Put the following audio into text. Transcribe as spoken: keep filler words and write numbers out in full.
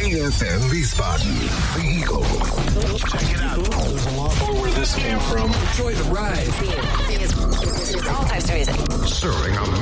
E F M Wiesbaden, The Eagle. Check it out. There's a lot more where this came from. Enjoy the ride. All types of music. Serving a